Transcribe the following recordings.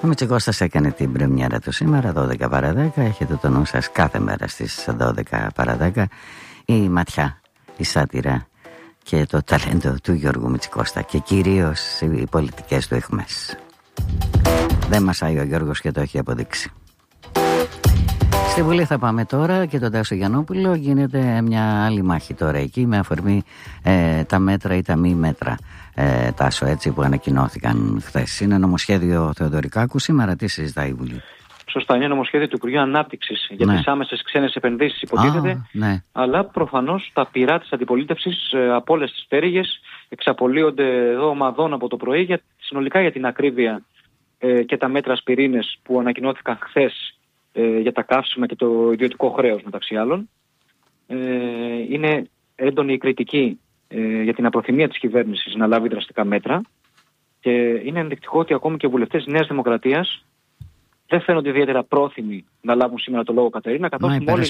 Ο Μητσικώστας έκανε την πρεμιέρα του σήμερα, 12 παρά 10. Έχετε το νου σας κάθε μέρα στις 12 παρά 10. Η ματιά, η σάτυρα και το ταλέντο του Γιώργου Μητσικώστα και κυρίως οι πολιτικές του αιχμές. Δεν μασάει ο Γιώργος και το έχει αποδείξει. Στη Βουλή θα πάμε τώρα και τον Τάσο Γιαννόπουλο. Γίνεται μια άλλη μάχη τώρα εκεί με αφορμή τα μέτρα ή τα μη μέτρα, Τάσο, έτσι, που ανακοινώθηκαν χθες. Είναι νομοσχέδιο Θεοδωρικάκου. Σήμερα τι συζητάει η Βουλή? Σωστά, είναι νομοσχέδιο του Υπουργείου Ανάπτυξης για τις άμεσες ξένες επενδύσεις, υποτίθεται. Ναι. Αλλά προφανώς τα πυρά της αντιπολίτευσης από όλες τις πτέρυγες εξαπολύονται εδώ ομαδών από το πρωί συνολικά για την ακρίβεια και τα μέτρα ασπιρίνες που ανακοινώθηκαν χθες για τα καύσιμα και το ιδιωτικό χρέος, μεταξύ άλλων. Είναι έντονη η κριτική για την απροθυμία της κυβέρνησης να λάβει δραστικά μέτρα και είναι ενδεικτικό ότι ακόμη και βουλευτές της Νέας Δημοκρατίας δεν φαίνονται ιδιαίτερα πρόθυμοι να λάβουν σήμερα το λόγο, Κατερίνα, καθώς μόλις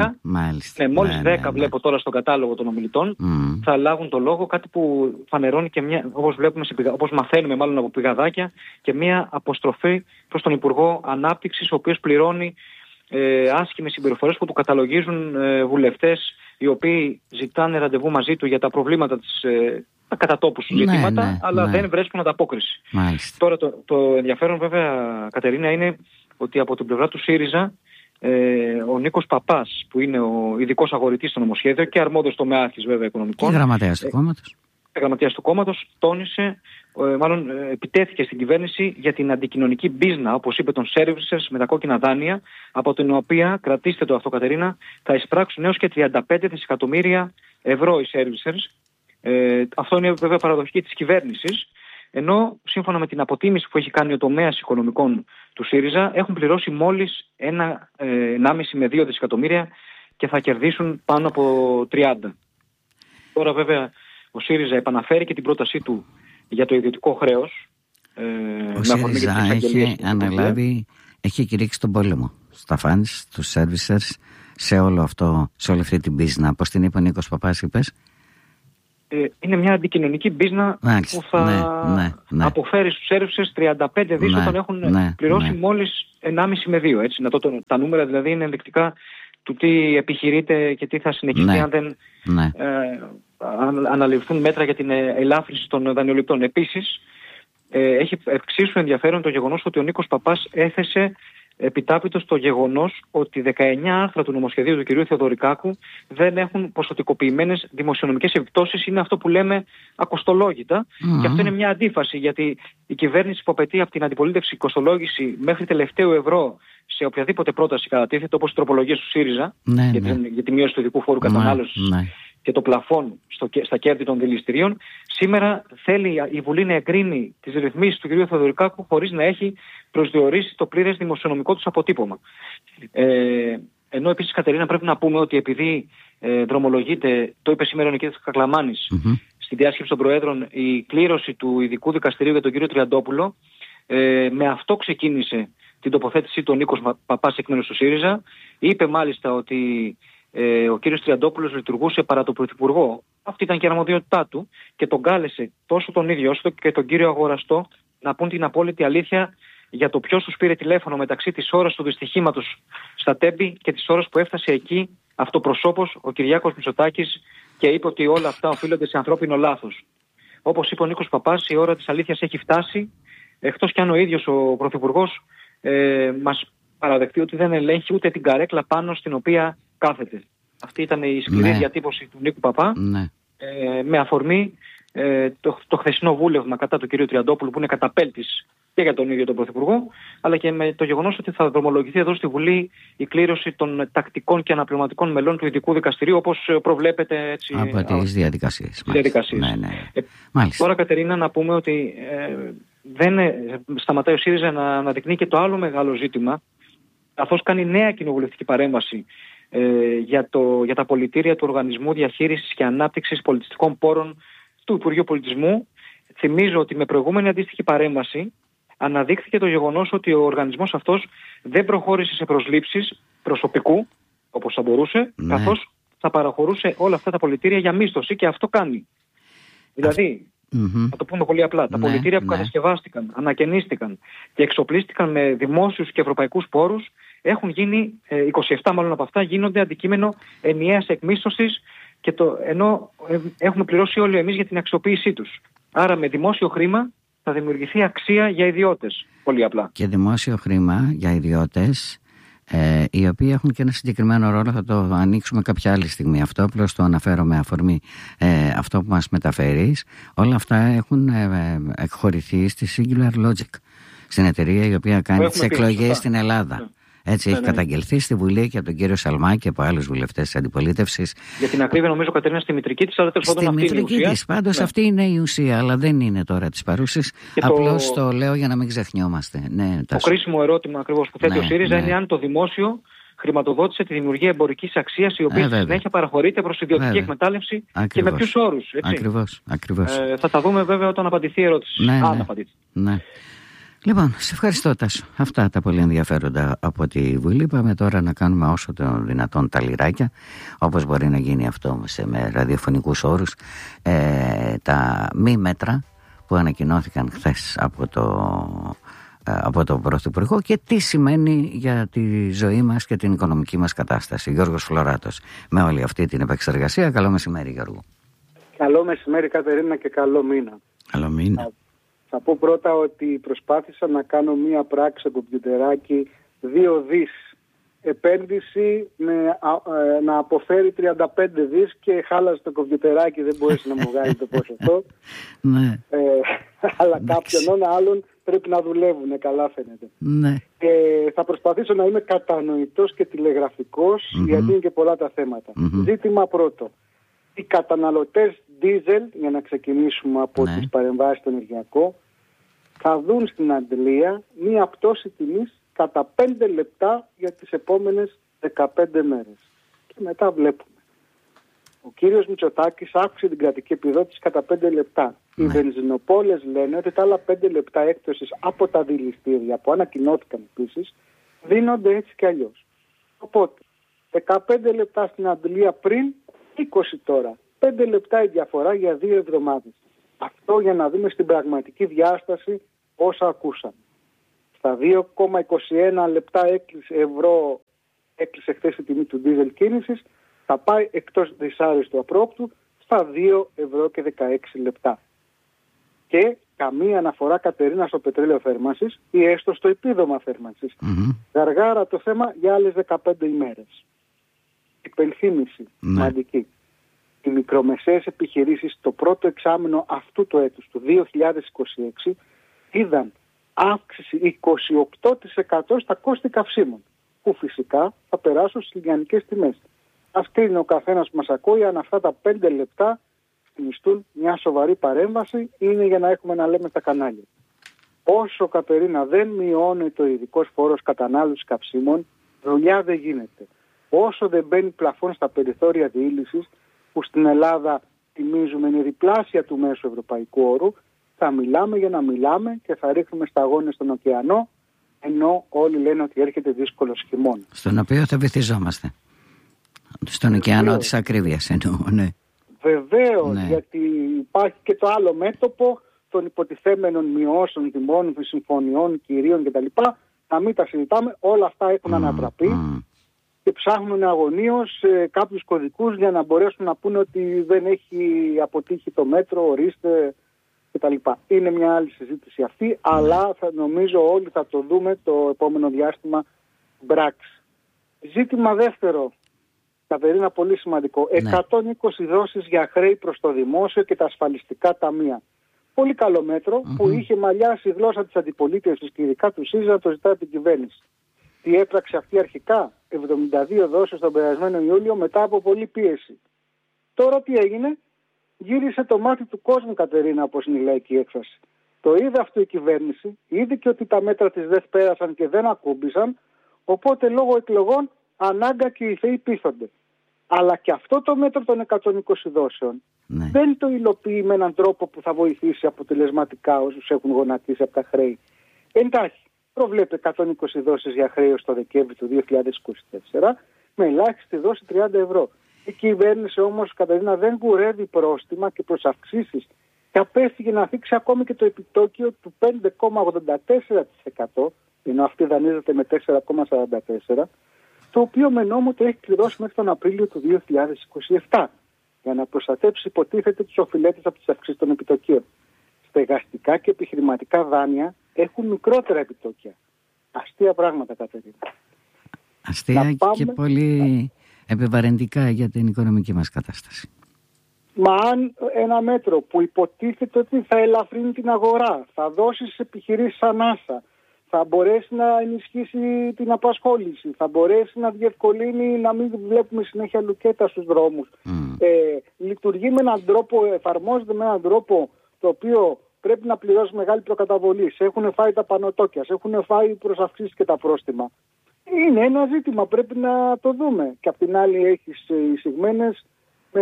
10 βλέπω τώρα στον κατάλογο των ομιλητών θα λάβουν το λόγο, κάτι που φανερώνει και μια, όπως μαθαίνουμε μάλλον από πηγαδάκια, και μια αποστροφή προς τον Υπουργό Ανάπτυξης, ο οποίος πληρώνει άσχημες συμπεριφορές που του καταλογίζουν βουλευτές οι οποίοι ζητάνε ραντεβού μαζί του για τα προβλήματα της κατά τόπου ζητήματα, αλλά δεν βρίσκουν ανταπόκριση. Τώρα το ενδιαφέρον βέβαια, Κατερίνα, είναι ότι από την πλευρά του ΣΥΡΙΖΑ ο Νίκος Παπάς, που είναι ο ειδικός αγορητής στο νομοσχέδιο και αρμόδιος τομεάρχης βέβαια οικονομικών, και γραμματέας του κόμματος, τόνισε, μάλλον επιτέθηκε στην κυβέρνηση για την αντικοινωνική μπίζνα, όπως είπε, των servicers με τα κόκκινα δάνεια, από την οποία, κρατήστε το αυτό, Κατερίνα, θα εισπράξουν έως και 35 δισεκατομμύρια ευρώ οι servicers. Αυτό είναι βέβαια παραδοχή της κυβέρνησης, ενώ σύμφωνα με την αποτίμηση που έχει κάνει ο τομέας οικονομικών του ΣΥΡΙΖΑ έχουν πληρώσει μόλις 1,5 με 2 δισεκατομμύρια και θα κερδίσουν πάνω από 30. Τώρα βέβαια ο ΣΥΡΙΖΑ επαναφέρει και την πρότασή του για το ιδιωτικό χρέος. Ο ΣΥΡΙΖΑ έχει αναλάβει, έχει κηρύξει τον πόλεμο στα funds, στους servicers, σε όλη αυτή την μπίζνα. Πώς την είπε ο Νίκος Παπάς, είπες? Είναι μια αντικοινωνική μπίζνα που θα αποφέρει στους servicers 35 δις όταν έχουν πληρώσει μόλις 1,5 με 2. Έτσι. Τα νούμερα δηλαδή είναι ενδεικτικά του τι επιχειρείται και τι θα συνεχιστεί αν δεν αναλυφθούν μέτρα για την ελάφρυνση των δανειοληπτών. Επίσης, έχει εξίσου ενδιαφέρον το γεγονός ότι ο Νίκος Παπάς έθεσε επιτάπητο το γεγονός ότι 19 άρθρα του νομοσχεδίου του κ. Θεοδωρικάκου δεν έχουν ποσοτικοποιημένες δημοσιονομικές επιπτώσεις, είναι αυτό που λέμε ακοστολόγητα. Και αυτό είναι μια αντίφαση, γιατί η κυβέρνηση που απαιτεί από την αντιπολίτευση κοστολόγηση μέχρι τελευταίου ευρώ σε οποιαδήποτε πρόταση κατατίθεται, όπως οι τροπολογίες του ΣΥΡΙΖΑ για τη μείωση του ειδικού φόρου κατανάλωσης και το πλαφόν στα κέρδη των δηληστηρίων, σήμερα θέλει η Βουλή να εγκρίνει τις ρυθμίσεις του κ. Θεοδωρικάκου χωρίς να έχει προσδιορίσει το πλήρες δημοσιονομικό τους αποτύπωμα. Ενώ επίσης, Κατερίνα, πρέπει να πούμε ότι επειδή δρομολογείται, το είπε σήμερα ο Νικήτας Κακλαμάνης στη διάσκεψη των Προέδρων, η κλήρωση του ειδικού δικαστηρίου για τον κ. Τριαντόπουλο, με αυτό ξεκίνησε την τοποθέτησή του ο Νίκος Παπάς εκ μέρους του ΣΥΡΙΖΑ. Είπε μάλιστα ότι ο κύριος Τριαντόπουλος λειτουργούσε παρά τον Πρωθυπουργό. Αυτή ήταν και η αρμοδιότητά του και τον κάλεσε τόσο τον ίδιο όσο και τον κύριο Αγοραστό να πούν την απόλυτη αλήθεια για το ποιος τους πήρε τηλέφωνο μεταξύ της ώρας του δυστυχήματος στα Τέμπη και της ώρας που έφτασε εκεί αυτοπροσώπως ο Κυριάκος Μητσοτάκης και είπε ότι όλα αυτά οφείλονται σε ανθρώπινο λάθος. Όπως είπε ο Νίκος Παπάς, η ώρα της αλήθειας έχει φτάσει, εκτός κι αν ο ίδιος ο Πρωθυπουργός μας παραδεχτεί ότι δεν ελέγχει ούτε την καρέκλα πάνω στην οποία κάθεται. Αυτή ήταν η σκληρή διατύπωση του Νίκου Παπά, με αφορμή το χθεσινό βούλευμα κατά του κ. Τριαντόπουλου, που είναι καταπέλτης και για τον ίδιο τον Πρωθυπουργό, αλλά και με το γεγονός ότι θα δρομολογηθεί εδώ στη Βουλή η κλήρωση των τακτικών και αναπληρωματικών μελών του ειδικού δικαστηρίου, όπως προβλέπεται έτσι, από τις διαδικασίες. Τώρα, Κατερίνα, να πούμε ότι δεν σταματάει ο ΣΥΡΙΖΑ να αναδεικνύει και το άλλο μεγάλο ζήτημα, καθώς κάνει νέα κοινοβουλευτική παρέμβαση για τα πολιτήρια του Οργανισμού Διαχείρισης και Ανάπτυξης Πολιτιστικών Πόρων του Υπουργείου Πολιτισμού. Θυμίζω ότι με προηγούμενη αντίστοιχη παρέμβαση αναδείχθηκε το γεγονός ότι ο οργανισμός αυτός δεν προχώρησε σε προσλήψεις προσωπικού, όπως θα μπορούσε, καθώς θα παραχωρούσε όλα αυτά τα πολιτήρια για μίσθωση, και αυτό κάνει. Δηλαδή, Να το πούμε πολύ απλά. Τα πολιτήρια που κατασκευάστηκαν, ανακαινίστηκαν και εξοπλίστηκαν με δημόσιους και ευρωπαϊκούς πόρους έχουν γίνει, 27 μάλλον από αυτά, γίνονται αντικείμενο ενιαίας εκμίσθωσης, ενώ έχουμε πληρώσει όλοι εμείς για την αξιοποίησή τους. Άρα με δημόσιο χρήμα θα δημιουργηθεί αξία για ιδιώτες. Πολύ απλά. Και δημόσιο χρήμα για ιδιώτες, οι οποίοι έχουν και ένα συγκεκριμένο ρόλο, θα το ανοίξουμε κάποια άλλη στιγμή. Αυτό απλώς το αναφέρω με αφορμή αυτό που μας μεταφέρεις. Όλα αυτά έχουν εκχωρηθεί στη Singular Logic, στην εταιρεία η οποία κάνει τις εκλογές στην Ελλάδα. Έτσι έχει καταγγελθεί στη Βουλή και από τον κύριο Σαλμάκη και από άλλους βουλευτές της αντιπολίτευσης. Για την ακρίβεια, νομίζω, Κατερίνα, στη μητρική της, αλλά τέλος πάντων αυτή είναι η ουσία. Πάντως αυτή είναι η ουσία, αλλά δεν είναι τώρα της παρούσης. Απλώς το λέω για να μην ξεχνιόμαστε. Το κρίσιμο ερώτημα ακριβώς που θέτει ο ΣΥΡΙΖΑ είναι αν το δημόσιο χρηματοδότησε τη δημιουργία εμπορικής αξίας, η οποία στη συνέχεια παραχωρείται προς ιδιωτική εκμετάλλευση και με ποιους όρους. Ακριβώς. Θα τα δούμε βέβαια όταν απαντηθεί η ερώτηση. Ναι. Λοιπόν, σε ευχαριστώ, Τάσο. Αυτά τα πολύ ενδιαφέροντα από τη Βουλή. Πάμε τώρα να κάνουμε όσο το δυνατόν τα λιράκια, όπως μπορεί να γίνει αυτό με ραδιοφωνικούς όρους, τα μη μέτρα που ανακοινώθηκαν χθες από τον Πρωθυπουργό και τι σημαίνει για τη ζωή μας και την οικονομική μας κατάσταση. Γιώργος Φλωράτος, με όλη αυτή την επεξεργασία. Καλό μεσημέρι, Γιώργο. Καλό μεσημέρι, Κατερίνα, και καλό μήνα. Καλό μήνα. Θα πω πρώτα ότι προσπάθησα να κάνω μία πράξη στο κομπιουτεράκι 2 δις επένδυση να αποφέρει 35 δις και χάλασε το κομπιουτεράκι, δεν μπορέσει να μου βγάλει το ποσοστό. Ναι. Αλλά κάποιον άλλων πρέπει να δουλεύουν, καλά φαίνεται. Ναι. Θα προσπαθήσω να είμαι κατανοητός και τηλεγραφικός, γιατί είναι και πολλά τα θέματα. Ζήτημα πρώτο. Οι καταναλωτές ντίζελ, για να ξεκινήσουμε από τις παρεμβάσεις στο ενεργειακό, θα δουν στην αντλία μία πτώση τιμής κατά 5 λεπτά για τις επόμενες 15 μέρες. Και μετά βλέπουμε. Ο κύριος Μητσοτάκης αύξησε την κρατική επιδότηση κατά 5 λεπτά. Οι βενζινοπόλες λένε ότι τα άλλα 5 λεπτά έκπτωσης από τα δηληστήρια που ανακοινώθηκαν επίσης δίνονται έτσι κι αλλιώς. Οπότε 15 λεπτά στην αντλία πριν, 20 τώρα. 5 λεπτά η διαφορά για 2 εβδομάδες. Αυτό για να δούμε στην πραγματική διάσταση όσα ακούσαμε. Στα 2,21 λεπτά έκλεισε χθες η τιμή του ντίζελ κίνησης, θα πάει εκτός δυσάρεστου απρόπτου στα 2 ευρώ και 16 λεπτά. Και καμία αναφορά, Κατερίνα, στο πετρέλαιο θέρμανσης ή έστω στο επίδομα θέρμανσης. Γαργάρα το θέμα για άλλες 15 ημέρες. Υπενθύμηση σημαντική. Οι μικρομεσαίες επιχειρήσεις το πρώτο εξάμηνο αυτού του έτους, του 2026, είδαν αύξηση 28% στα κόστη καυσίμων, που φυσικά θα περάσουν στις λιανικές τιμές. Ας κρίνει ο καθένας που μας ακούει αν αυτά τα 5 λεπτά συνιστούν μια σοβαρή παρέμβαση, είναι για να έχουμε να λέμε στα κανάλια. Όσο, Κατερίνα, δεν μειώνεται ο ειδικός φόρος κατανάλωσης καυσίμων, δουλειά δεν γίνεται. Όσο δεν μπαίνει πλαφόν στα περιθώρια διήλυσης, που στην Ελλάδα τιμίζουμε είναι διπλάσια του μέσου ευρωπαϊκού όρου, θα μιλάμε για να μιλάμε και θα ρίχνουμε σταγόνες στον ωκεανό, ενώ όλοι λένε ότι έρχεται δύσκολος χειμώνας. Στον οποίο θα βυθιζόμαστε. Στον ωκεανό της ακρίβειας εννοώ, ναι. Βεβαίως, γιατί υπάρχει και το άλλο μέτωπο των υποτιθέμενων μειώσεων τιμών, συμφωνιών, κυρίων κτλ. Να μην τα συζητάμε, όλα αυτά έχουν ανατραπεί. Και ψάχνουν αγωνίως κάποιους κωδικούς για να μπορέσουν να πούνε ότι δεν έχει αποτύχει το μέτρο, ορίστε κτλ. Είναι μια άλλη συζήτηση αυτή, αλλά νομίζω όλοι θα το δούμε το επόμενο διάστημα μπράξη. Ζήτημα δεύτερο, Κατερίνα, πολύ σημαντικό. 120 δόσεις για χρέη προς το δημόσιο και τα ασφαλιστικά ταμεία. Πολύ καλό μέτρο που είχε μαλλιάσει η γλώσσα της αντιπολίτευσης και ειδικά του ΣΥΡΙΖΑ να το ζητάει την κυβέρνηση. Τι έπραξε αυτή αρχικά? 72 δόσεις τον περασμένο Ιούλιο μετά από πολλή πίεση. Τώρα τι έγινε? Γύρισε το μάτι του κόσμου, Κατερίνα, όπως είναι η λαϊκή έκφραση. Το είδε αυτό η κυβέρνηση, είδε και ότι τα μέτρα της δεν πέρασαν και δεν ακούμπησαν, οπότε λόγω εκλογών ανάγκα και οι θεοί πείθονται. Αλλά και αυτό το μέτρο των 120 δόσεων δεν το υλοποιεί με έναν τρόπο που θα βοηθήσει αποτελεσματικά όσους έχουν γονατίσει από τα χρέη. Εντάχει, προβλέπει 120 δόσεις για χρέη το Δεκέμβρη του 2024 με ελάχιστη δόση 30 ευρώ. Η κυβέρνηση όμως, Κατερίνα, δεν κουρεύει πρόστιμα και προσαυξήσεις και απέφυγε να θίξει ακόμη και το επιτόκιο του 5,84%, ενώ αυτή δανείζεται με 4,44%, το οποίο με νόμο το έχει πληρώσει μέχρι τον Απρίλιο του 2027, για να προστατέψει υποτίθεται τους οφειλέτες από τις αυξήσεις των επιτοκίων. Στεγαστικά και επιχειρηματικά δάνεια έχουν μικρότερα επιτόκια. Αστεία πράγματα, Κατερίνα. Αστεία και πολύ επιβαρυντικά για την οικονομική μας κατάσταση. Μα αν ένα μέτρο που υποτίθεται ότι θα ελαφρύνει την αγορά, θα δώσει στις επιχειρήσεις ανάσα, θα μπορέσει να ενισχύσει την απασχόληση, θα μπορέσει να διευκολύνει να μην βλέπουμε συνέχεια λουκέτα στους δρόμους, λειτουργεί με έναν τρόπο, εφαρμόζεται με έναν τρόπο το οποίο πρέπει να πληρώσει μεγάλη προκαταβολή, σε έχουν φάει τα πανωτόκια, σε έχουν φάει οι προσαυξήσεις και τα πρόστιμα. Είναι ένα ζήτημα, πρέπει να το δούμε. Και απ' την άλλη έχεις εισηγμένες με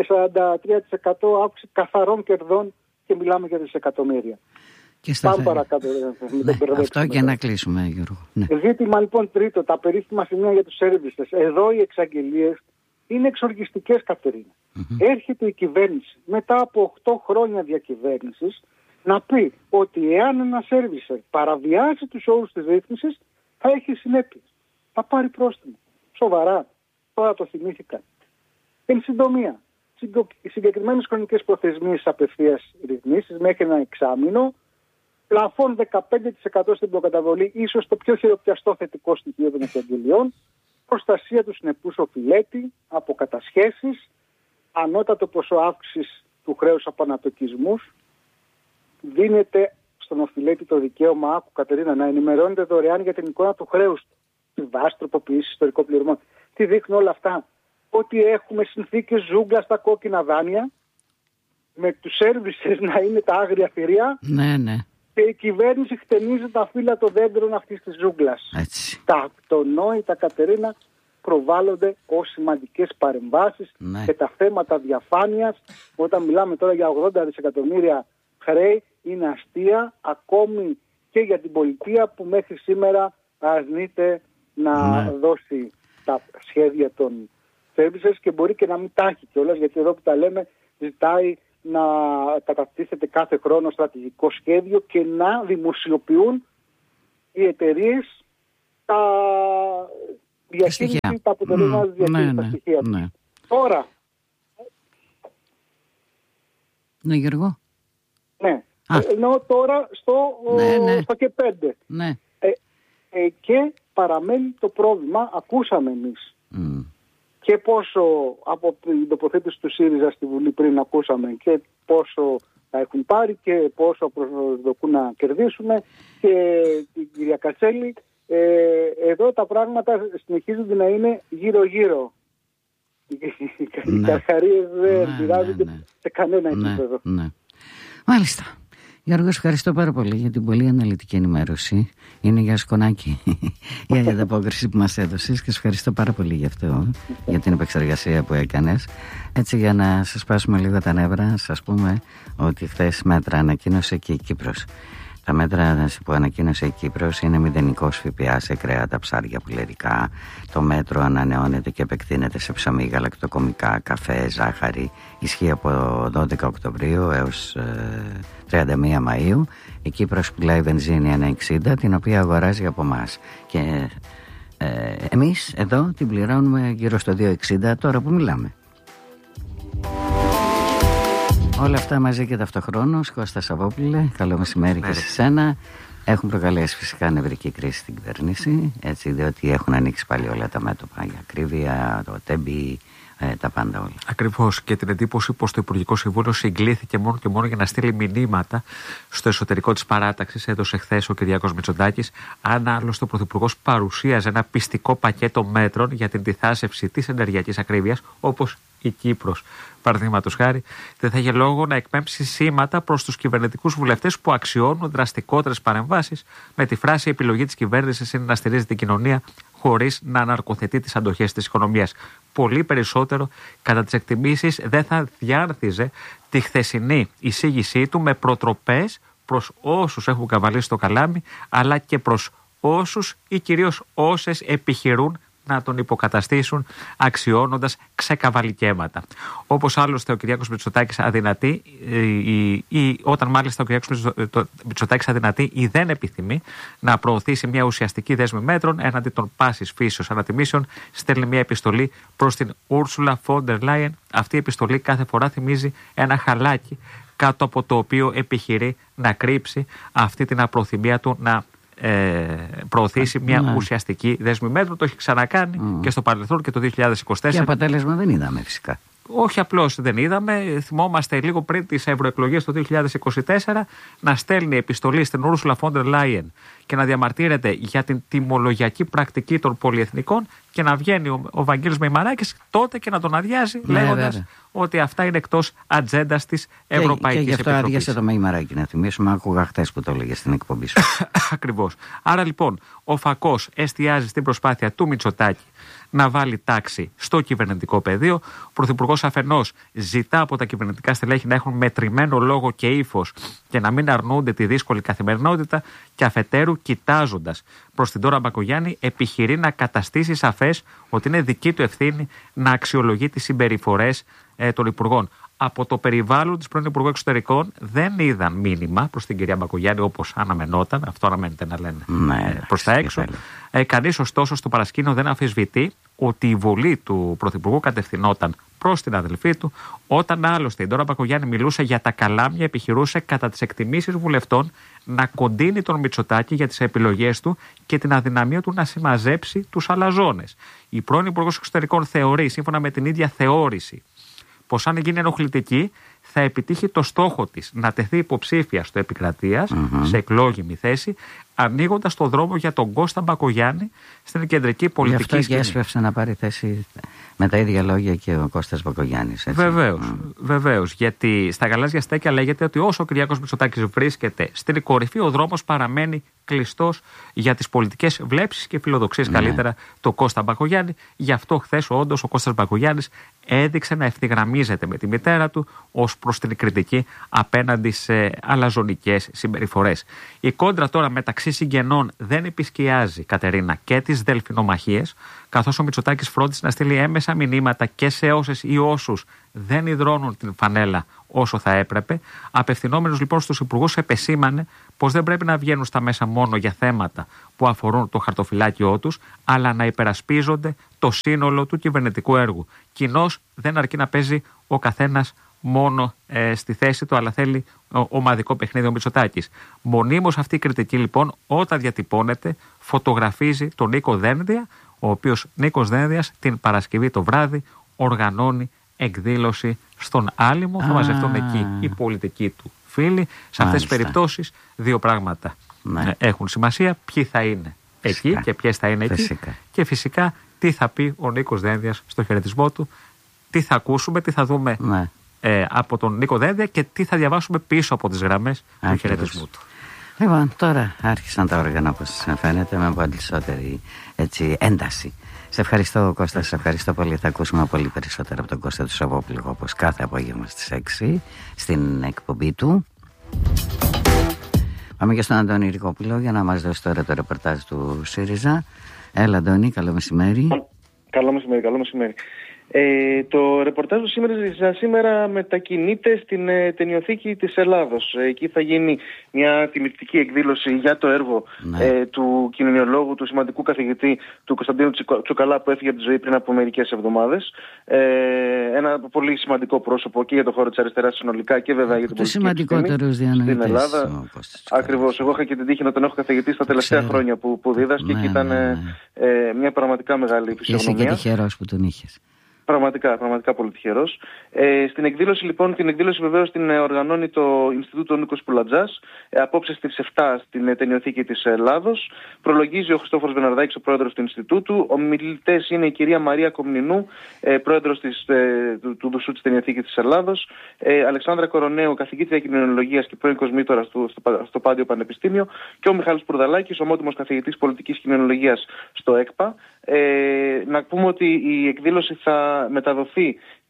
43% αύξηση καθαρών κερδών και μιλάμε για δισεκατομμύρια. Πάμε παρακάτω. Αυτό και να κλείσουμε, Γιώργο. Ναι. Ζήτημα λοιπόν τρίτο, τα περίφημα σημεία για τους σέρβιστες. Εδώ οι εξαγγελίες είναι εξοργιστικές, Κατερίνα. Έρχεται η κυβέρνηση μετά από 8 χρόνια διακυβέρνησης να πει ότι εάν ένα σέρβισερ παραβιάσει τους όρους της ρύθμισης θα έχει συνέπειες. Θα πάρει πρόστιμο. Σοβαρά. Τώρα το θυμήθηκα. Εν συντομία, συγκεκριμένες χρονικές προθεσμίες απευθείας ρυθμίσεις μέχρι ένα εξάμηνο, πλαφόν 15% στην προκαταβολή, ίσως το πιο χειροπιαστό θετικό στοιχείο των εξαγγελιών, προστασία του συνεπούς οφειλέτη από κατασχέσεις, ανώτατο ποσό αύξησης του χρέους από ανατοκισμούς, δίνεται στον οφειλέτη το δικαίωμα, άκου Κατερίνα, να ενημερώνεται δωρεάν για την εικόνα του χρέους του, τη βάση τροποποίηση ιστορικών πληρωμών. Τι δείχνουν όλα αυτά? Ότι έχουμε συνθήκες ζούγκλα στα κόκκινα δάνεια, με τους σέρβισες να είναι τα άγρια θηρία. Ναι, ναι. Και η κυβέρνηση χτενίζει τα φύλλα των δέντρων αυτής της ζούγκλας. Τα αυτονόητα, Κατερίνα, προβάλλονται ως σημαντικές παρεμβάσεις και τα θέματα διαφάνειας, όταν μιλάμε τώρα για 80 δισεκατομμύρια χρέη, είναι αστεία ακόμη και για την πολιτεία που μέχρι σήμερα αρνείται να δώσει τα σχέδια των services και μπορεί και να μην τα έχει κιόλας, γιατί εδώ που τα λέμε ζητάει να καταρτήσετε κάθε χρόνο στρατηγικό σχέδιο και να δημοσιοποιούν οι εταιρείες τα διαχείριση, τα αποτελέσματα της διαχείρισης, τα στοιχεία. Ναι. Τώρα. Ναι, Γιώργο. Ναι. Ενώ τώρα στο και 5. Ναι. Και παραμένει το πρόβλημα, ακούσαμε εμείς. Και πόσο από την τοποθέτηση του ΣΥΡΙΖΑ στη Βουλή πριν ακούσαμε και πόσο θα έχουν πάρει και πόσο προσδοκούν να κερδίσουν και την κυρία Κατσέλη, εδώ τα πράγματα συνεχίζονται να είναι γύρω-γύρω. Οι καρχαρίες δεν πειράζονται σε κανένα επίπεδο. Μάλιστα. Γιώργο, ευχαριστώ πάρα πολύ για την πολύ αναλυτική ενημέρωση. Είναι για σκονάκι η ανταπόκριση που μας έδωσες και σε ευχαριστώ πάρα πολύ για αυτό, για την επεξεργασία που έκανες. Έτσι, για να σας πάσουμε λίγο τα νεύρα, σας πούμε ότι χθες μέτρα ανακοίνωσε και η Κύπρος. Τα μέτρα που ανακοίνωσε η Κύπρος είναι μηδενικός ΦΠΑ σε κρέατα, ψάρια, πουλερικά. Το μέτρο ανανεώνεται και επεκτείνεται σε ψωμί, γαλακτοκομικά, καφέ, ζάχαρη. Ισχύει από 12 Οκτωβρίου έως 31 Μαΐου. Η Κύπρος πουλάει βενζίνη 1,60, την οποία αγοράζει από εμάς. Και εμείς εδώ την πληρώνουμε γύρω στο 2,60 τώρα που μιλάμε. Όλα αυτά μαζί και ταυτοχρόνως, Κώστα Σαββόπουλε, καλό μεσημέρι και σε σένα. Έχουν προκαλέσει φυσικά νευρική κρίση στην κυβέρνηση, έτσι, διότι έχουν ανοίξει πάλι όλα τα μέτωπα, η ακρίβεια, το τέμπι, τα πάντα όλα. Ακριβώς, και την εντύπωση πως το Υπουργικό Συμβούλιο συγκλήθηκε μόνο και μόνο για να στείλει μηνύματα στο εσωτερικό της παράταξης. Έδωσε χθες ο Κυριάκος Μητσοτάκης. Αν άλλωστε ο Πρωθυπουργός παρουσίαζε ένα πιστικό πακέτο μέτρων για την διθάσευση της ενεργειακής ακρίβειας, όπως η Κύπρος, παραδείγματος χάρη, δεν θα είχε λόγο να εκπέμψει σήματα προς τους κυβερνητικούς βουλευτές που αξιώνουν δραστικότερες παρεμβάσεις, με τη φράση: η επιλογή της κυβέρνησης είναι να στηρίζει την κοινωνία χωρίς να αναρκοθετεί τις αντοχές της οικονομίας. Πολύ περισσότερο, κατά τις εκτιμήσεις, δεν θα διάρθιζε τη χθεσινή εισήγησή του με προτροπές προς όσους έχουν καβαλήσει το καλάμι, αλλά και προς όσους ή κυρίως όσες επιχειρούν να τον υποκαταστήσουν, αξιώνοντας ξεκαβαλικέματα. Όπως άλλωστε ο Κυριάκος Μητσοτάκης αδυνατεί, όταν μάλιστα ο Κυριάκος Μητσοτάκης αδυνατεί ή δεν επιθυμεί να προωθήσει μια ουσιαστική δέσμη μέτρων έναντι των πάσης φύσεως ανατιμήσεων, στέλνει μια επιστολή προς την Ursula von der Leyen. Αυτή η επιστολή κάθε φορά θυμίζει ένα χαλάκι κάτω από το οποίο επιχειρεί να κρύψει αυτή την απροθυμία του να προωθήσει μια ουσιαστική δέσμη μέτρων. Το έχει ξανακάνει και στο παρελθόν και το 2024. Και αποτέλεσμα δεν είδαμε φυσικά. Όχι απλώς δεν είδαμε. Θυμόμαστε λίγο πριν τις ευρωεκλογές το 2024 να στέλνει επιστολή στην Ursula von der Leyen και να διαμαρτύρεται για την τιμολογιακή πρακτική των πολυεθνικών και να βγαίνει ο Βαγγέλης Μεϊμαράκης τότε και να τον αδειάζει λέγοντας ότι αυτά είναι εκτός ατζέντας της Ευρωπαϊκής Επιτροπής. Και γι' αυτό άδειασε το Μεϊμαράκη, να θυμίσουμε, άκουγα χτες που το έλεγε στην εκπομπή σου. Ακριβώς. Άρα λοιπόν ο φακός εστιάζει στην προσπάθεια του Μητσοτάκη να βάλει τάξη στο κυβερνητικό πεδίο. Ο Πρωθυπουργός αφενός ζητά από τα κυβερνητικά στελέχη να έχουν μετρημένο λόγο και ύφος και να μην αρνούνται τη δύσκολη καθημερινότητα, και αφετέρου, κοιτάζοντας προς την Ντόρα Μπακογιάννη, επιχειρεί να καταστήσει σαφές ότι είναι δική του ευθύνη να αξιολογεί τις συμπεριφορές των υπουργών. Από το περιβάλλον της πρώην Υπουργού Εξωτερικών δεν είδαν μήνυμα προς την κυρία Μπακογιάννη όπως αναμενόταν. Αυτό αναμένεται να λένε προς τα έξω. Κανείς ωστόσο στο παρασκήνιο δεν αμφισβητεί ότι η βολή του Πρωθυπουργού κατευθυνόταν προς την αδελφή του, όταν άλλωστε η Ντόρα Μπακογιάννη μιλούσε για τα καλάμια, επιχειρούσε κατά τις εκτιμήσεις βουλευτών να κοντίνει τον Μητσοτάκη για τις επιλογές του και την αδυναμία του να συμμαζέψει τους αλαζόνες. Η πρώην Υπουργός Εξωτερικών θεωρεί, σύμφωνα με την ίδια θεώρηση, πως αν γίνει ενοχλητική θα επιτύχει το στόχο της να τεθεί υποψήφια στο επικρατείας σε εκλόγιμη θέση, ανοίγοντας το δρόμο για τον Κώστα Μπακογιάννη στην κεντρική πολιτική σκηνή. Γι' αυτό και έσπευσε να πάρει θέση με τα ίδια λόγια και ο Κώστας Μπακογιάννης. Βεβαίως. Γιατί στα γαλάζια στέκια λέγεται ότι όσο ο Κυριάκος Μητσοτάκης βρίσκεται στην κορυφή, ο δρόμος παραμένει κλειστός για τις πολιτικές βλέψεις και φιλοδοξίες καλύτερα το Κώστα Μπακογιάννη. Γι' αυτό χθες όντως ο Κώστας Μπακογιάννης έδειξε να ευθυγραμμίζεται με τη μητέρα του ως προς την κριτική απέναντι σε αλαζονικές συμπεριφορές. Η κόντρα τώρα μεταξύ συγγενών δεν επισκιάζει, Κατερίνα, και τις δελφινομαχίες, καθώς ο Μητσοτάκης φρόντισε να στείλει έμεσα μηνύματα και σε όσες ή όσους δεν υδρώνουν την φανέλα όσο θα έπρεπε. Απευθυνόμενος λοιπόν στους υπουργούς, επεσήμανε πως δεν πρέπει να βγαίνουν στα μέσα μόνο για θέματα που αφορούν το χαρτοφυλάκιό τους, αλλά να υπερασπίζονται το σύνολο του κυβερνητικού έργου. Κοινώς δεν αρκεί να παίζει ο καθένας μόνο στη θέση του, αλλά θέλει ομαδικό παιχνίδι ο Μητσοτάκης. Μονίμως αυτή η κριτική λοιπόν, όταν διατυπώνεται, φωτογραφίζει τον Νίκο Δένδια, ο οποίος Νίκος Δένδιας την Παρασκευή το βράδυ οργανώνει εκδήλωση στον Άλυμο. Θα μαζευτούν εκεί οι πολιτικοί του φίλοι. Σε αυτές τις περιπτώσεις δύο πράγματα έχουν σημασία: ποιοι θα είναι εκεί και ποιες θα είναι εκεί, και φυσικά τι θα πει ο Νίκος Δένδιας στο χαιρετισμό του, τι θα ακούσουμε, τι θα δούμε από τον Νίκο Δένδια και τι θα διαβάσουμε πίσω από τις γραμμές του χαιρετισμού του. Λοιπόν, τώρα άρχισαν τα όργανα, όπως φαίνεται, με περισσότερη ένταση. Σε ευχαριστώ, Κώστα, σε ευχαριστώ πολύ. Θα ακούσουμε πολύ περισσότερα από τον Κώστα του Σαββόπουλου, όπως κάθε απόγευμα στις 6 στην εκπομπή του. Πάμε και στον Αντώνη Ρικόπουλο για να μας δώσει τώρα το ρεπορτάζ του ΣΥΡΙΖΑ. Έλα, Αντώνη, καλό μεσημέρι. Καλό μεσημέρι. Το ρεπορτάζ του σήμερα μετακινείται στην Ταινιοθήκη της Ελλάδος. Εκεί θα γίνει μια τιμητική εκδήλωση για το έργο του κοινωνιολόγου, του σημαντικού καθηγητή του Κωνσταντίνου Τσουκαλά, που έφυγε από τη ζωή πριν από μερικές εβδομάδες. Ένα πολύ σημαντικό πρόσωπο και για το χώρο της αριστεράς συνολικά και βέβαια για την πολιτική σημαντικότερος διανοητής στην Ελλάδα. Ακριβώς. Εγώ είχα και την τύχη να τον έχω καθηγητή στα τελευταία χρόνια που δίδασκε και ήταν μια πραγματικά μεγάλη φυσιογνωμία. Είσαι και τυχερός που τον είχες. Πραγματικά πολύ τυχερός. Στην εκδήλωση λοιπόν, την εκδήλωση βεβαίως την οργανώνει το Ινστιτούτο Νίκος Πουλατζάς, απόψε στις 7 στην Ταινιοθήκη της Ελλάδος. Προλογίζει ο Χριστόφορος Βεναρδάκης, ο πρόεδρος του Ινστιτούτου. Ομιλητές είναι η κυρία Μαρία Κομνηνού, πρόεδρος του Δουσού της Ταινιοθήκης της Ελλάδος, Αλεξάνδρα Κοροναίου, καθηγήτρια κοινωνιολογίας και πρώην κοσμήτωρα στο Πάντιο Πανεπιστήμιο, και ο Μιχάλης Πουρδαλάκης, ομότιμος καθηγητής πολιτικής κοινωνιολογίας στο ΕΚΠΑ. Να πούμε ότι η εκδήλωση θα μεταδοθεί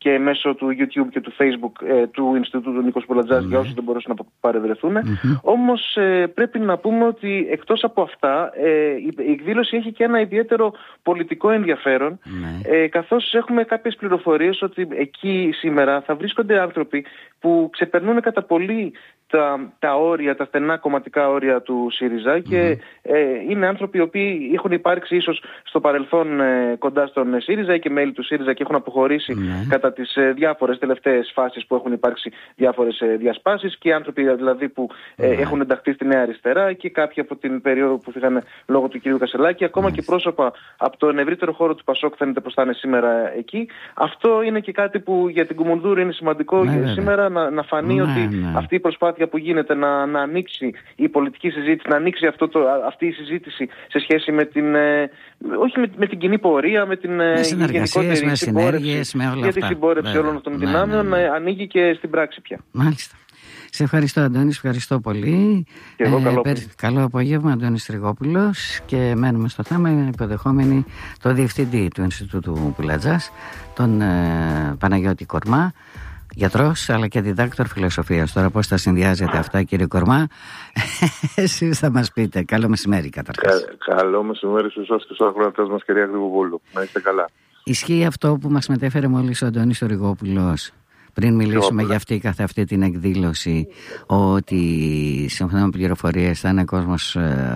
και μέσω του YouTube και του Facebook του Ινστιτούτου Νίκος Πουλατζάς για όσους δεν μπορούσαν να παρευρεθούν. Όμως πρέπει να πούμε ότι εκτός από αυτά η εκδήλωση έχει και ένα ιδιαίτερο πολιτικό ενδιαφέρον, καθώς έχουμε κάποιες πληροφορίες ότι εκεί σήμερα θα βρίσκονται άνθρωποι που ξεπερνούν κατά πολύ τα όρια, τα στενά κομματικά όρια του ΣΥΡΙΖΑ και είναι άνθρωποι οι οποίοι έχουν υπάρξει ίσως στο παρελθόν κοντά στον ΣΥΡΙΖΑ ή και μέλη του ΣΥΡΙΖΑ και έχουν αποχωρήσει κατά τις διάφορες τελευταίες φάσεις που έχουν υπάρξει διάφορες διασπάσεις, και άνθρωποι δηλαδή που έχουν ενταχθεί στη Νέα Αριστερά και κάποιοι από την περίοδο που φύγανε λόγω του κ. Κασελάκη, ακόμα και πρόσωπα από τον ευρύτερο χώρο του ΠΑΣΟΚ φαίνεται πως θα είναι σήμερα εκεί. Αυτό είναι και κάτι που για την Κουμουνδούρου είναι σημαντικό σήμερα να φανεί ότι αυτή η προσπάθεια που γίνεται να ανοίξει η πολιτική συζήτηση, να ανοίξει αυτή η συζήτηση σε σχέση με την, όχι με την κοινή πορεία, με την γενικότερη συμπόρευση, για τη συμπόρευση όλων των δυνάμεων, να ανοίγει και στην πράξη πια. Μάλιστα. Σε ευχαριστώ, Αντώνη, ευχαριστώ πολύ. Και εγώ καλό απόγευμα, Αντώνης Τριγόπουλος, και μένουμε στο θέμα υποδεχόμενοι το Διευθυντή του Ινστιτούτου Πουλατζάς, τον Παναγιώτη Κορμά, γιατρός αλλά και διδάκτορ φιλοσοφίας. Τώρα πώς τα συνδυάζετε αυτά, κύριε Κορμά, εσείς θα μας πείτε. Καλό μεσημέρι καταρχάς. Καλό μεσημέρι σε εσάς και στους ακροατές μας, κυρία Γρηγοπούλου. Να είστε καλά. Ισχύει αυτό που μας μετέφερε μόλις ο Αντώνης Τριγόπουλος πριν μιλήσουμε για αυτή την εκδήλωση, ότι σύμφωνα με πληροφορίες θα είναι κόσμος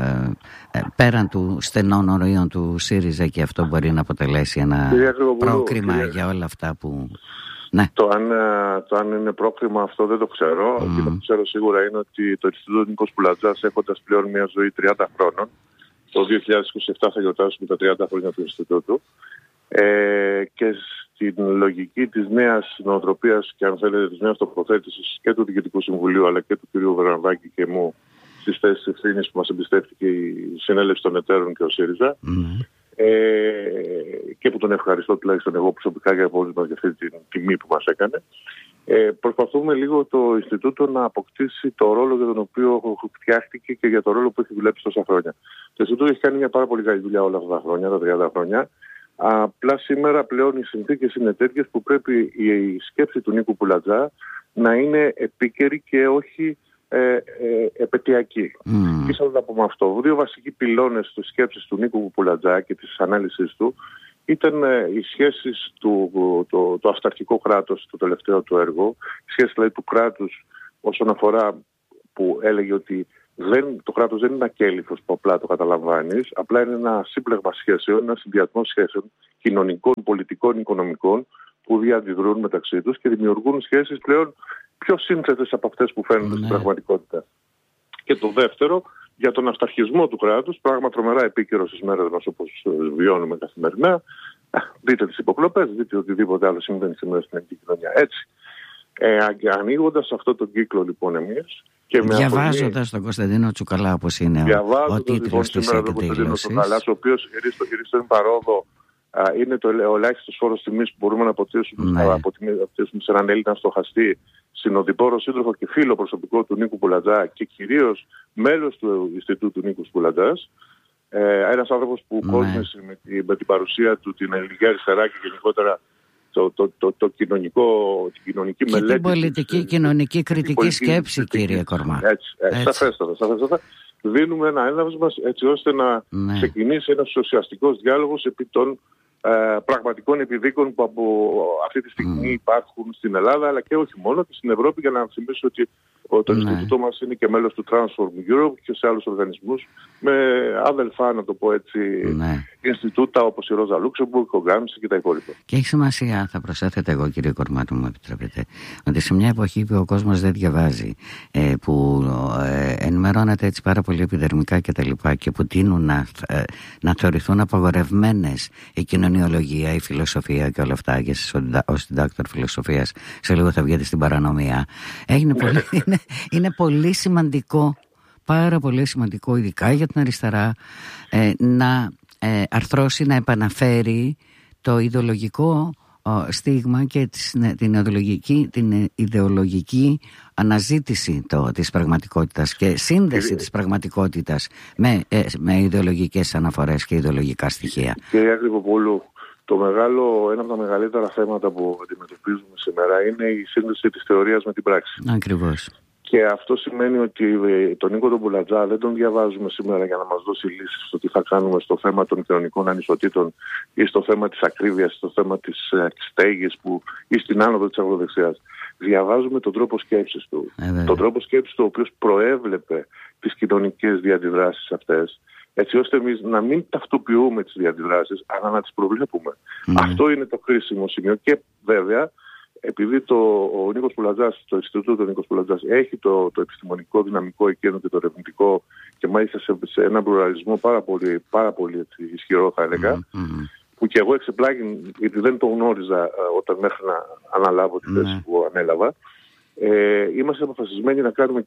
πέραν του στενών ορίων του ΣΥΡΙΖΑ, και αυτό μπορεί να αποτελέσει ένα πρόκριμα για όλα αυτά που... Ναι. Το αν είναι πρόκριμα αυτό δεν το ξέρω. Και το που ξέρω σίγουρα είναι ότι το Ινστιτούτο Νίκος Πουλατζάς, έχοντας πλέον μια ζωή 30 χρόνων, το 2027 θα γιορτάσουμε τα 30 χρόνια του Ινστιτούτου, και στην λογική της νέας νοοτροπίας και αν θέλετε της νέας τοποθέτησης και του Διοικητικού Συμβουλίου αλλά και του κ. Βερανδάκη και μου στις θέσεις ευθύνης που μας εμπιστεύτηκε η συνέλευση των εταίρων και ο ΣΥΡΙΖΑ, και που τον ευχαριστώ τουλάχιστον εγώ προσωπικά για αυτή την τιμή που μας έκανε, προσπαθούμε λίγο το Ινστιτούτο να αποκτήσει το ρόλο για τον οποίο φτιάχτηκε και για το ρόλο που έχει δουλέψει τόσα χρόνια. Το Ινστιτούτο έχει κάνει μια πάρα πολύ καλή δουλειά όλα αυτά τα χρόνια, τα 30 χρόνια. Απλά σήμερα πλέον οι συνθήκες είναι τέτοιες που πρέπει η σκέψη του Νίκου Πουλατζά να είναι επίκαιρη και όχι επαιτειακή. Τι θέλω να πω με αυτό? Δύο βασικοί πυλώνες της σκέψης του Νίκου Πουλατζά και της ανάλυσης του ήταν οι σχέσεις το αυταρχικό κράτος, το τελευταίο του έργο, οι σχέσεις δηλαδή του κράτους όσον αφορά, που έλεγε ότι το κράτος δεν είναι ένα κέλυφος που απλά το καταλαμβάνεις, απλά είναι ένα σύμπλεγμα σχέσεων, ένα συνδυασμός σχέσεων κοινωνικών, πολιτικών, οικονομικών που διαδιδρούν μεταξύ τους και δημιουργούν σχέσεις πλέον πιο σύνθετες από αυτές που φαίνονται στην πραγματικότητα. Και το δεύτερο, για τον αυταρχισμό του κράτους, πράγμα τρομερά επίκαιρο στις μέρες μας όπως βιώνουμε καθημερινά. Δείτε τις υποκλοπές, δείτε οτιδήποτε άλλο συμβαίνει σήμερα στην ελληνική κοινωνία. Έτσι. Ανοίγοντας αυτό τον κύκλο λοιπόν εμείς και διαβάζοντας τον Κωνσταντίνο Τσουκαλά, όπως είναι ο τίτλος της εκδήλωσης, ο οποίος χειρίστον παρόδο είναι ο ελάχιστος φόρος τιμής που μπορούμε να αποτίσουμε σε έναν Έλληνα στοχαστή, συνοδοιπόρο, σύντροφο και φίλο προσωπικό του Νίκου Πουλατζά και κυρίως μέλος του Ινστιτούτου Νίκου Πουλατζάς. Ένας άνθρωπος που κόσμησε με την παρουσία του την ελληνική αριστερά και γενικότερα την κοινωνική και μελέτη. Την πολιτική, κοινωνική, κριτική σκέψη, κύριε Κορμά. Έτσι. Σαφέστατα. Δίνουμε ένα έναυσμα έτσι ώστε να ξεκινήσει ένας ουσιαστικός διάλογος επί των πραγματικών επιδίκων που από αυτή τη στιγμή υπάρχουν στην Ελλάδα, αλλά και όχι μόνο, και στην Ευρώπη, για να θυμίσω ότι το Ινστιτούτο μας είναι και μέλος του Transform Europe και σε άλλους οργανισμούς με αδελφά, να το πω έτσι, Ινστιτούτα όπως η Ρόζα Λούξεμπουργκ, ο Γκάμψη και τα υπόλοιπα. Και έχει σημασία, θα προσέθετε εγώ, κύριε Κορμάτου, μου επιτρέπετε, ότι σε μια εποχή που ο κόσμος δεν διαβάζει, που ενημερώνεται έτσι πάρα πολύ επιδερμικά και που τείνουν να θεωρηθούν απαγορευμένες η κοινωνιολογία, η φιλοσοφία και όλα αυτά, και ως διδάκτορ φιλοσοφίας σε λίγο θα βγείτε στην παρανομία, είναι πολύ σημαντικό, πάρα πολύ σημαντικό, ειδικά για την αριστερά, να αρθρώσει, να επαναφέρει το ιδεολογικό στίγμα και την ιδεολογική αναζήτηση της πραγματικότητας και σύνδεση της πραγματικότητας με ιδεολογικές αναφορές και ιδεολογικά στοιχεία. Κύριε Γρηγοπούλου, Ένα από τα μεγαλύτερα θέματα που αντιμετωπίζουμε σήμερα είναι η σύνδεση της θεωρίας με την πράξη. Ακριβώς. Και αυτό σημαίνει ότι τον Νίκο τον Πουλατζά δεν τον διαβάζουμε σήμερα για να μας δώσει λύσεις στο τι θα κάνουμε στο θέμα των κοινωνικών ανισοτήτων ή στο θέμα της ακρίβειας, στο θέμα της στέγης ή στην άνοδο της αγροδεξιάς. Διαβάζουμε τον τρόπο σκέψης του. Τον τρόπο σκέψης του, ο οποίος προέβλεπε τις κοινωνικές διαντιδράσεις αυτές, έτσι ώστε εμείς να μην ταυτοποιούμε τις διαντιδράσεις, αλλά να τις προβλέπουμε. Αυτό είναι το κρίσιμο σημείο. Και βέβαια, επειδή ο Νίκος Πουλατζάς, το Ινστιτούτο του Νίκος Πουλατζάς έχει το επιστημονικό δυναμικό εκείνο και το ερευνητικό, και μάλιστα σε έναν πλουραλισμό πάρα πολύ ισχυρό, θα έλεγα, που και εγώ εξεπλάγει, γιατί δεν το γνώριζα όταν μέχρι να αναλάβω τη θέση που ανέλαβα, είμαστε αποφασισμένοι να κάνουμε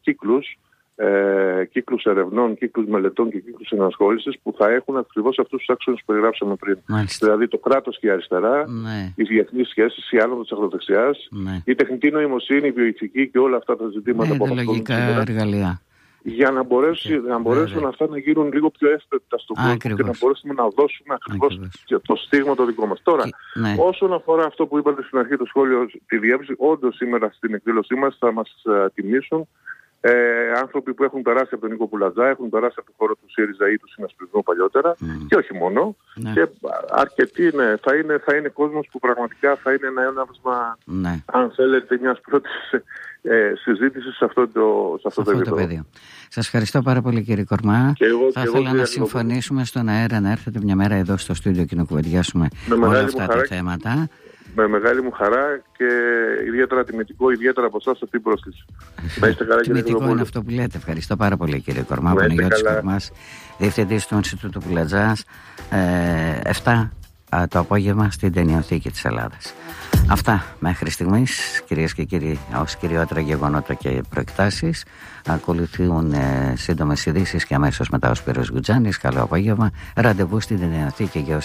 κύκλους ερευνών, κύκλους μελετών και κύκλους ενασχόλησης που θα έχουν ακριβώς αυτούς τους άξονες που περιγράψαμε πριν. Μάλιστα. Δηλαδή το κράτος και η αριστερά, οι διεθνείς σχέσεις, η άνοδο της αγροδεξιάς, η τεχνητή νοημοσύνη, η βιοειθική και όλα αυτά τα ζητήματα που λογικά εργαλεία. Για να μπορέσουν αυτά να γίνουν λίγο πιο εύπεπτα στον κόσμο και να μπορέσουμε να δώσουμε ακριβώς το στίγμα το δικό μας. Τώρα, όσον αφορά αυτό που είπατε στην αρχή, το σχόλιο, τη διεύθυνση, όντως σήμερα στην εκδήλωσή μας θα μας τιμήσουν άνθρωποι που έχουν περάσει από τον Νίκο Πουλατζά, έχουν περάσει από το χώρο του ΣΥΡΙΖΑ ή του Συνασπισμού παλιότερα, και όχι μόνο. Και αρκετοί θα είναι κόσμος που πραγματικά θα είναι ένα έναυσμα, αν θέλετε, μιας πρώτης συζήτησης σε αυτό το επίπεδο. Σας ευχαριστώ πάρα πολύ, κύριε Κορμά. Θα ήθελα να συμφωνήσουμε στον αέρα να έρθετε μια μέρα εδώ στο στούντιο και να κουβεντιάσουμε όλα αυτά τα θέματα. Με μεγάλη μου χαρά και ιδιαίτερα τιμητικό, ιδιαίτερα από εσάς αυτή την πρόσκληση. Τιμητικό είναι αυτό που λέτε. Ευχαριστώ πάρα πολύ, κύριε Κορμά. Παναγιώτης Κορμάς, διευθυντής του Ινστιτούτου Πουλατζάς, 7 το απόγευμα στην Ταινιοθήκη της Ελλάδας. Αυτά μέχρι στιγμής, κυρίες και κύριοι, ως κυριότερα γεγονότα και προεκτάσεις. Ακολουθούν σύντομες ειδήσεις και αμέσως μετά ο Σπύρος Γκουτζάνης. Καλό απόγευμα. Ραντεβού στην Ταινιοθήκη για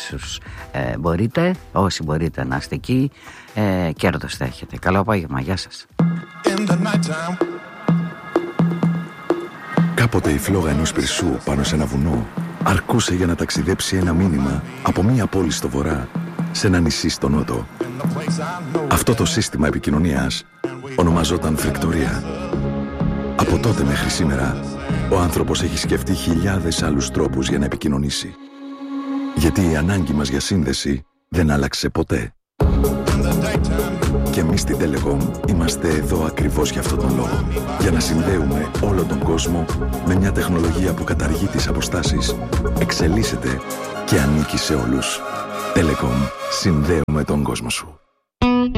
όσοι μπορείτε να είστε εκεί. Κέρδος θα έχετε. Καλό απόγευμα. Γεια σας. Κάποτε η φλόγα ενός πυρσού πάνω σε ένα βουνό αρκούσε για να ταξιδέψει ένα μήνυμα από μία πόλη στο βορρά σε ένα νησί στο νότο. Αυτό το σύστημα επικοινωνίας ονομαζόταν φρικτορία. Από τότε μέχρι σήμερα, ο άνθρωπος έχει σκεφτεί χιλιάδες άλλους τρόπους για να επικοινωνήσει. Γιατί η ανάγκη μας για σύνδεση δεν άλλαξε ποτέ. Και εμείς στην Telecom είμαστε εδώ ακριβώς για αυτόν τον λόγο. Για να συνδέουμε όλο τον κόσμο με μια τεχνολογία που καταργεί τις αποστάσεις, εξελίσσεται και ανήκει σε όλους. Telecom, συνδέουμε τον κόσμο σου.